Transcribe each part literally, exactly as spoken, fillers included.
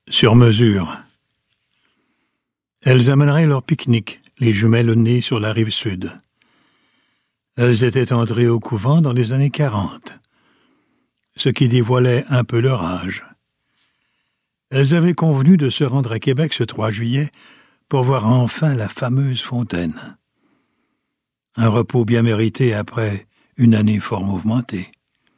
Sur mesure. Elles amèneraient leur pique-nique, les jumelles nées sur la rive sud. Elles étaient entrées au couvent dans les années quarante, ce qui dévoilait un peu leur âge. Elles avaient convenu de se rendre à Québec ce trois juillet pour voir enfin la fameuse fontaine. Un repos bien mérité après une année fort mouvementée.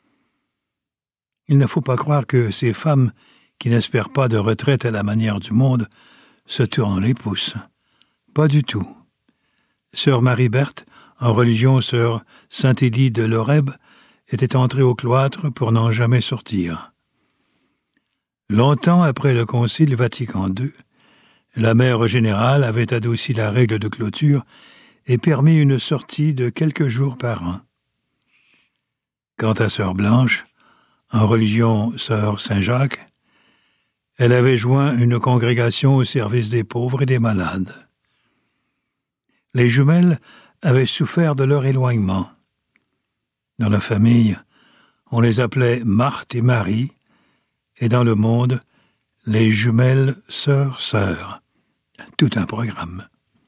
Il ne faut pas croire que ces femmes qui n'espèrent pas de retraite à la manière du monde se tournent les pouces. Pas du tout. Sœur Marie-Berthe, en religion sœur Saint-Élie de Loreb, était entrée au cloître pour n'en jamais sortir. Longtemps après le Concile Vatican deux, la mère générale avait adouci la règle de clôture et permis une sortie de quelques jours par an. Quant à sœur Blanche, en religion sœur Saint-Jacques, elle avait joint une congrégation au service des pauvres et des malades. Les jumelles avaient souffert de leur éloignement. Dans la famille, on les appelait Marthe et Marie, et dans le monde, les jumelles sœurs-sœurs. Tout un programme.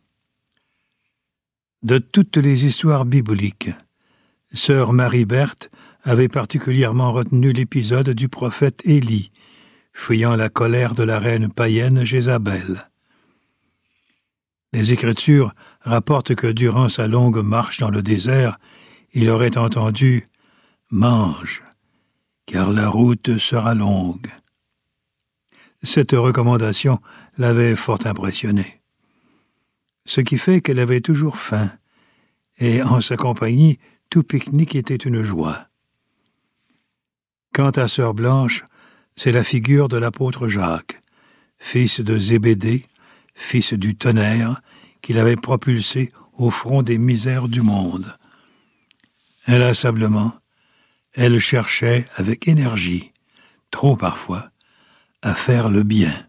De toutes les histoires bibliques, sœur Marie-Berthe avait particulièrement retenu l'épisode du prophète Élie, fuyant la colère de la reine païenne Jézabel. Les Écritures rapportent que durant sa longue marche dans le désert, il aurait entendu « Mange, car la route sera longue ». Cette recommandation l'avait fort impressionnée. Ce qui fait qu'elle avait toujours faim, et en sa compagnie, tout pique-nique était une joie. Quant à sœur Blanche, c'est la figure de l'apôtre Jacques, fils de Zébédée, fils du tonnerre, qui l'avait propulsé au front des misères du monde. Inlassablement, elle cherchait avec énergie, trop parfois, à faire le bien.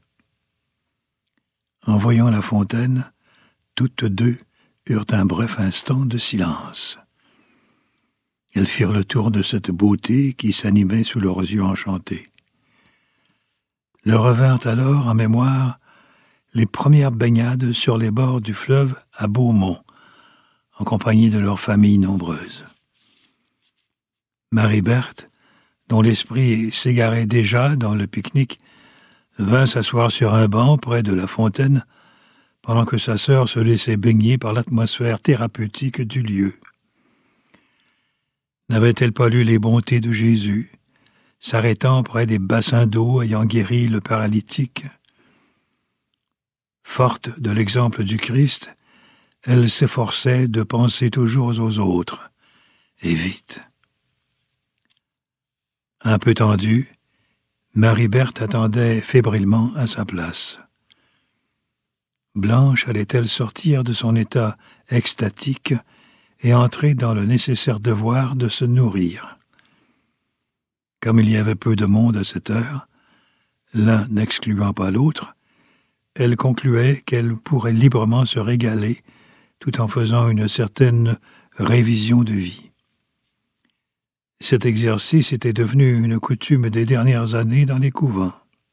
En voyant la fontaine, toutes deux eurent un bref instant de silence. Elles firent le tour de cette beauté qui s'animait sous leurs yeux enchantés. Leur revinrent alors en mémoire les premières baignades sur les bords du fleuve à Beaumont, en compagnie de leurs familles nombreuses. Marie-Berthe, dont l'esprit s'égarait déjà dans le pique-nique, vint s'asseoir sur un banc près de la fontaine, pendant que sa sœur se laissait baigner par l'atmosphère thérapeutique du lieu. N'avait-elle pas lu les bontés de Jésus, s'arrêtant près des bassins d'eau ayant guéri le paralytique? Forte de l'exemple du Christ, elle s'efforçait de penser toujours aux autres, et vite. Un peu tendue, Marie-Berthe attendait fébrilement à sa place. Blanche allait-elle sortir de son état extatique et entrer dans le nécessaire devoir de se nourrir? Comme il y avait peu de monde à cette heure, l'un n'excluant pas l'autre, elle concluait qu'elle pourrait librement se régaler tout en faisant une certaine révision de vie. Cet exercice était devenu une coutume des dernières années dans les couvents.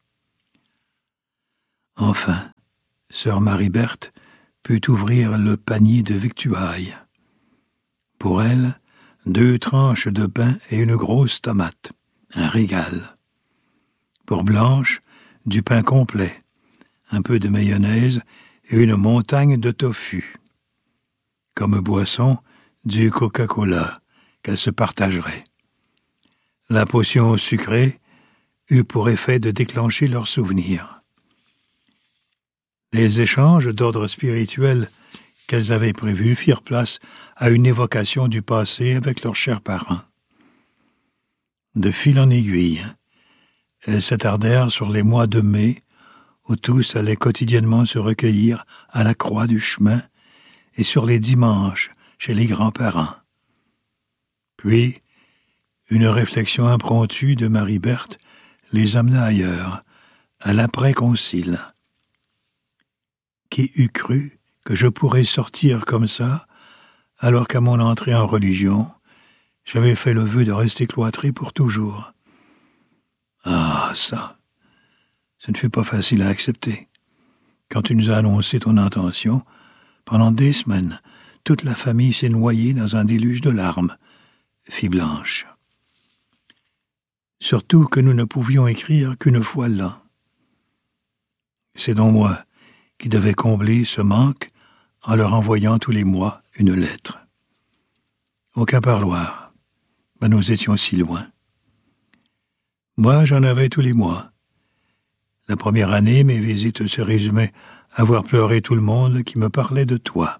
Enfin, sœur Marie-Berthe put ouvrir le panier de victuailles. Pour elle, deux tranches de pain et une grosse tomate, un régal. Pour Blanche, du pain complet, un peu de mayonnaise et une montagne de tofu. Comme boisson, du Coca-Cola, qu'elle se partagerait. La potion sucrée eut pour effet de déclencher leurs souvenirs. Les échanges d'ordre spirituel qu'elles avaient prévus firent place à une évocation du passé avec leurs chers parents. De fil en aiguille, elles s'attardèrent sur les mois de mai, où tous allaient quotidiennement se recueillir à la croix du chemin et sur les dimanches chez les grands-parents. Puis, une réflexion impromptue de Marie-Berthe les amena ailleurs, à l'après-concile. Qui eût cru que je pourrais sortir comme ça, alors qu'à mon entrée en religion, j'avais fait le vœu de rester cloîtré pour toujours? Ah, ça, Ce ne fut pas facile à accepter. Quand tu nous as annoncé ton intention, pendant des semaines, toute la famille s'est noyée dans un déluge de larmes, fit Blanche. Surtout que nous ne pouvions écrire qu'une fois l'an. C'est donc moi qui devais combler ce manque en leur envoyant tous les mois une lettre. Aucun parloir, ben nous étions si loin. Moi, j'en avais tous les mois. La première année, mes visites se résumaient à voir pleurer tout le monde qui me parlait de toi.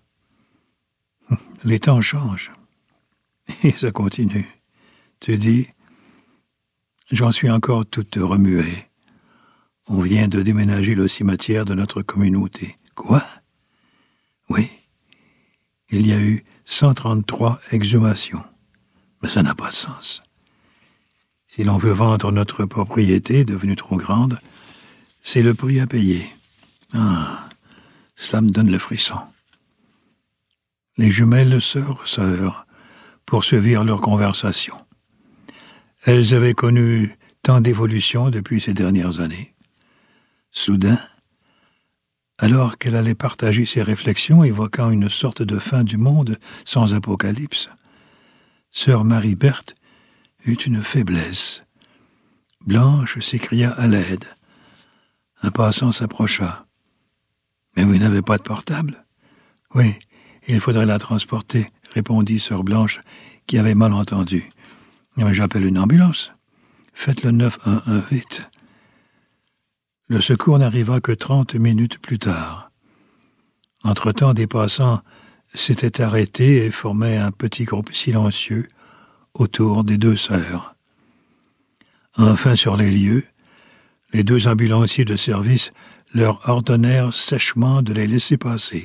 Les temps changent. Et ça continue. Tu dis, j'en suis encore toute remuée. On vient de déménager le cimetière de notre communauté. Quoi? Oui. Il y a eu cent trente-trois exhumations. Mais ça n'a pas de sens. Si l'on veut vendre notre propriété, devenue trop grande, c'est le prix à payer. Ah, cela me donne le frisson. Les jumelles sœurs, sœurs, poursuivirent leur conversation. Elles avaient connu tant d'évolutions depuis ces dernières années. Soudain, alors qu'elle allait partager ses réflexions évoquant une sorte de fin du monde sans apocalypse, sœur Marie-Berthe eut une faiblesse. Blanche s'écria à l'aide. Un passant s'approcha. « Mais vous n'avez pas de portable? »« Oui, il faudrait la transporter, » répondit sœur Blanche, qui avait mal entendu. « Mais j'appelle une ambulance. Faites le neuf un un vite. » Le secours n'arriva que trente minutes plus tard. Entre-temps, des passants s'étaient arrêtés et formaient un petit groupe silencieux autour des deux sœurs. Enfin, sur les lieux, les deux ambulanciers de service leur ordonnèrent sèchement de les laisser passer.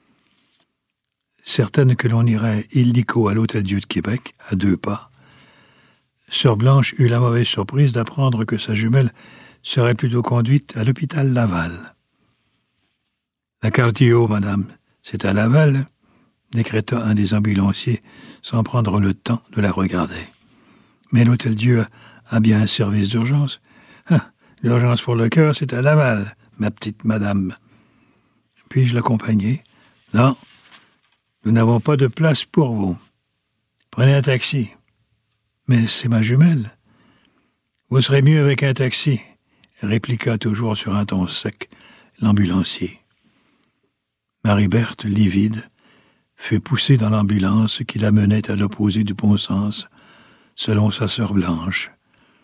Certaine que l'on irait illico à l'Hôtel-Dieu de Québec, à deux pas, sœur Blanche eut la mauvaise surprise d'apprendre que sa jumelle serait plutôt conduite à l'hôpital Laval. « La cardio, madame, c'est à Laval », décréta un des ambulanciers sans prendre le temps de la regarder. « Mais l'Hôtel-Dieu a bien un service d'urgence. Ah, l'urgence pour le cœur, c'est à Laval, ma petite madame. » Puis-je l'accompagner? « Non, nous n'avons pas de place pour vous. Prenez un taxi. »« Mais c'est ma jumelle. »« Vous serez mieux avec un taxi, » répliqua toujours sur un ton sec l'ambulancier. Marie-Berthe, livide, fut poussée dans l'ambulance qui la menait à l'opposé du bon sens, selon sa sœur Blanche.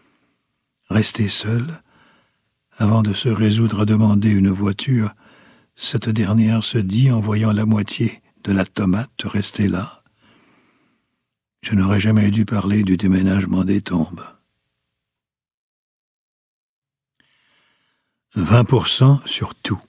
Restée seule, avant de se résoudre à demander une voiture, cette dernière se dit, en voyant la moitié de la tomate rester là, « Je n'aurais jamais dû parler du déménagement des tombes. » vingt pour cent sur tout.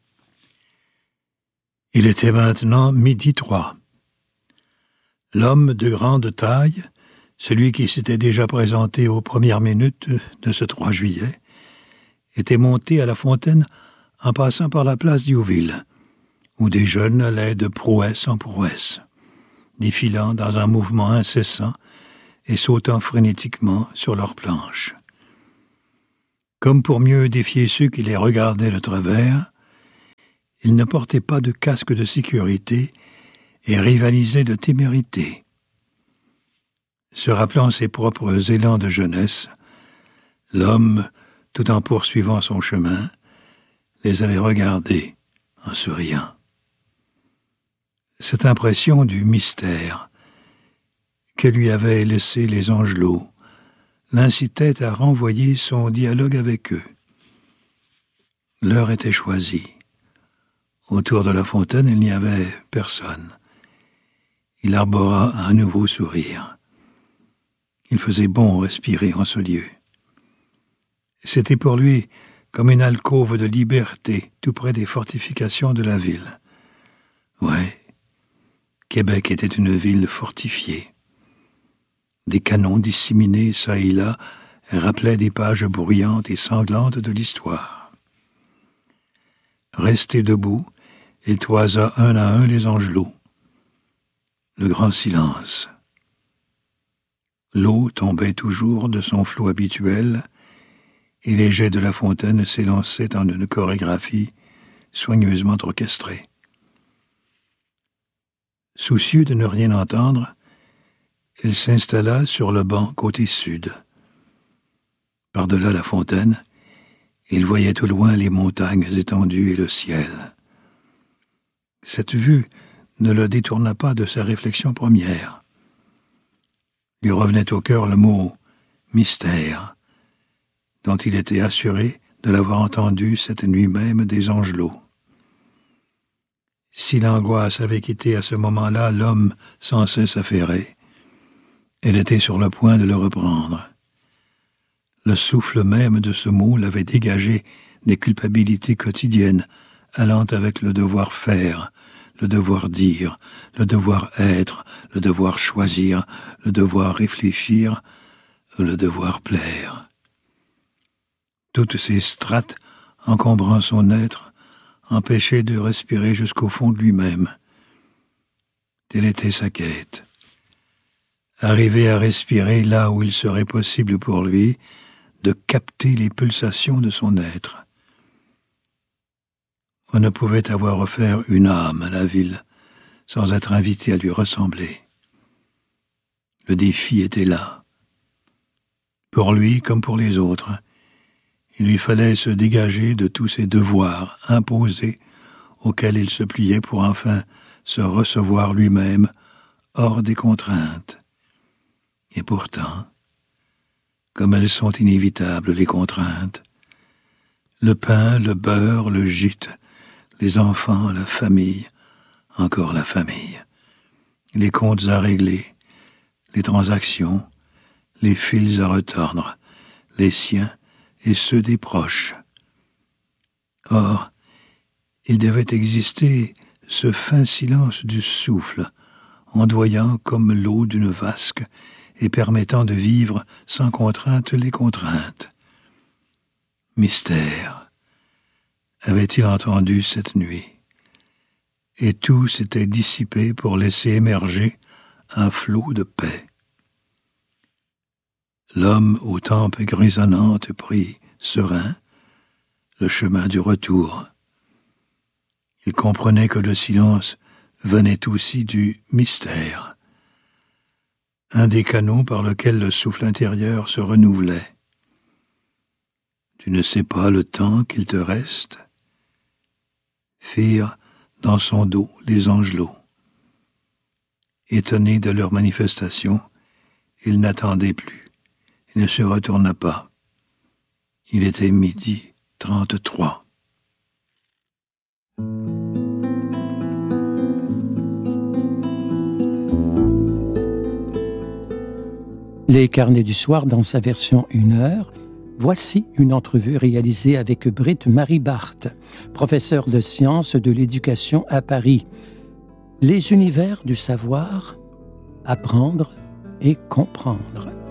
Il était maintenant midi trois. L'homme de grande taille, celui qui s'était déjà présenté aux premières minutes de ce trois juillet, était monté à la fontaine en passant par la place Diouville, où des jeunes allaient de prouesse en prouesse, défilant dans un mouvement incessant et sautant frénétiquement sur leurs planches. Comme pour mieux défier ceux qui les regardaient de travers, ils ne portaient pas de casque de sécurité et rivalisaient de témérité. Se rappelant ses propres élans de jeunesse, l'homme, tout en poursuivant son chemin, les avait regardés en souriant. Cette impression du mystère que lui avaient laissé les Angelots l'incitait à renvoyer son dialogue avec eux. L'heure était choisie. Autour de la fontaine, il n'y avait personne. Il arbora un nouveau sourire. Il faisait bon respirer en ce lieu. C'était pour lui comme une alcôve de liberté tout près des fortifications de la ville. Ouais, Québec était une ville fortifiée. Des canons disséminés çà et là rappelaient des pages bruyantes et sanglantes de l'histoire. Resté debout, il toisa un à un les Angelots. Le grand silence. L'eau tombait toujours de son flot habituel, et les jets de la fontaine s'élançaient en une chorégraphie soigneusement orchestrée. Soucieux de ne rien entendre, il s'installa sur le banc côté sud. Par-delà la fontaine, il voyait au loin les montagnes étendues et le ciel. Cette vue ne le détourna pas de sa réflexion première. Lui revenait au cœur le mot « mystère », dont il était assuré de l'avoir entendu cette nuit même des Angelots. Si l'angoisse avait quitté à ce moment-là l'homme sans cesse affairé, elle était sur le point de le reprendre. Le souffle même de ce mot l'avait dégagé des culpabilités quotidiennes, allant avec le devoir faire, le devoir dire, le devoir être, le devoir choisir, le devoir réfléchir, le devoir plaire. Toutes ces strates encombrant son être empêchaient de respirer jusqu'au fond de lui-même. Telle était sa quête. Arriver à respirer là où il serait possible pour lui de capter les pulsations de son être. On ne pouvait avoir offert une âme à la ville sans être invité à lui ressembler. Le défi était là. Pour lui comme pour les autres, il lui fallait se dégager de tous ces devoirs imposés auxquels il se pliait pour enfin se recevoir lui-même hors des contraintes. Et pourtant, comme elles sont inévitables, les contraintes, le pain, le beurre, le gîte, les enfants, la famille, encore la famille, les comptes à régler, les transactions, les fils à retordre, les siens et ceux des proches. Or, il devait exister ce fin silence du souffle, ondoyant comme l'eau d'une vasque et permettant de vivre sans contrainte les contraintes. Mystère, avait-il entendu cette nuit? Et tout s'était dissipé pour laisser émerger un flot de paix. L'homme aux tempes grisonnantes prit, serein, le chemin du retour. Il comprenait que le silence venait aussi du mystère, un des canaux par lequel le souffle intérieur se renouvelait. Tu ne sais pas le temps qu'il te reste, firent dans son dos les Angelots. Étonné de leur manifestation, il n'attendait plus, il ne se retourna pas. Il était midi trente-trois. Les carnets du soir dans sa version une heure. Voici une entrevue réalisée avec Britt-Marie Barthes, professeure de sciences de l'éducation à Paris. Les univers du savoir, apprendre et comprendre.